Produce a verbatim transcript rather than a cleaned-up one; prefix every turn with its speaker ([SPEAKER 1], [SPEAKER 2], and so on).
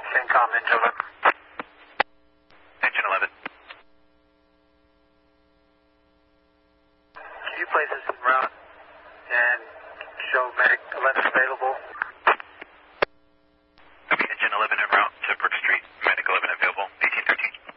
[SPEAKER 1] CENTCOM, engine eleven.
[SPEAKER 2] Engine eleven.
[SPEAKER 1] Can you place us en route and show medic eleven available?